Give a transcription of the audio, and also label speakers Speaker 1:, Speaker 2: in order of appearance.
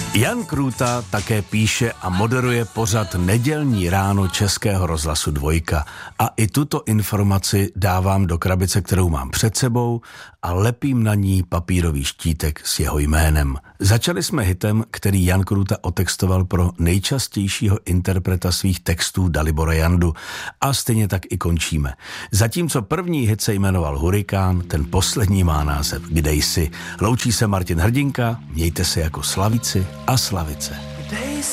Speaker 1: Jan Krůta také píše a moderuje pořad Nedělní ráno Českého rozhlasu Dvojka. A i tuto informaci dávám do krabice, kterou mám před sebou a lepím na ní papírový štítek s jeho jménem. Začali jsme hitem, který Jan Krůta otextoval pro nejčastějšího interpreta svých textů Dalibora Jandu. A stejně tak i končíme. Zatímco první hit se jmenoval Hurikán, ten poslední má název Kde jsi. Loučí se Martin Hrdinka, mějte se jako slavíci a slavice.